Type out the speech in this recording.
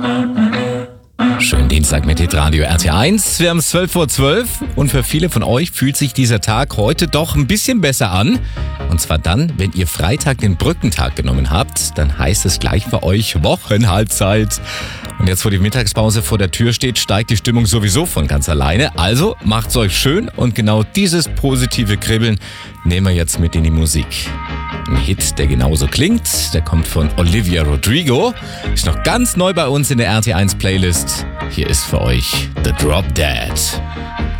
Schönen Dienstag mit Hitradio RT1. Wir haben es 12:12 Uhr und für viele von euch fühlt sich dieser Tag heute doch ein bisschen besser an. Und zwar dann, wenn ihr Freitag den Brückentag genommen habt, dann heißt es gleich für euch Wochenhalbzeit. Und jetzt, wo die Mittagspause vor der Tür steht, steigt die Stimmung sowieso von ganz alleine. Also macht's euch schön und genau dieses positive Kribbeln nehmen wir jetzt mit in die Musik. Ein Hit, der genauso klingt, der kommt von Olivia Rodrigo, ist noch ganz neu bei uns in der RT1 Playlist. Hier ist für euch The Drop Dead.